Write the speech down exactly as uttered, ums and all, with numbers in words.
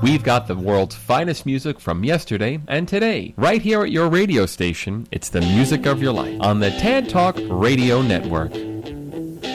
We've got the world's finest music from yesterday and today. Right here at your radio station, it's the music of your life on the Tan Talk Radio Network.